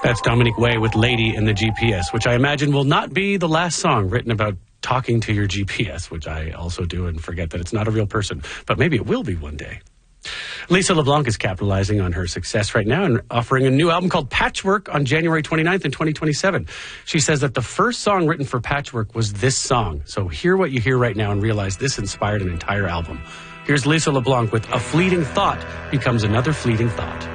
That's Dominique Way with Lady in the GPS, which I imagine will not be the last song written about talking to your GPS, which I also do and forget that it's not a real person. But maybe it will be one day. Lisa LeBlanc is capitalizing on her success right now and offering a new album called Patchwork on January 29th in 2027. She says that the first song written for Patchwork was this song. So hear what you hear right now and realize this inspired an entire album. Here's Lisa LeBlanc with A Fleeting Thought Becomes Another Fleeting Thought.